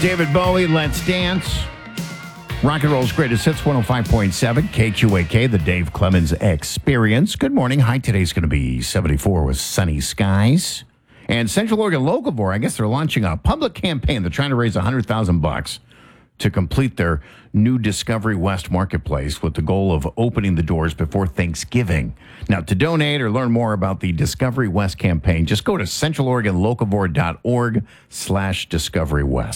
David Bowie, Let's Dance. Rock and Roll's greatest hits, 105.7 KQAK, the Dave Clemens Experience. Good morning. High today's going to be 74 with sunny skies. And Central Oregon Locavore, I guess they're launching a public campaign. They're trying to raise $100,000 to complete their new Discovery West marketplace with the goal of opening the doors before Thanksgiving. Now, to donate or learn more about the Discovery West campaign, just go to centraloregonlocavore.org/discoverywest.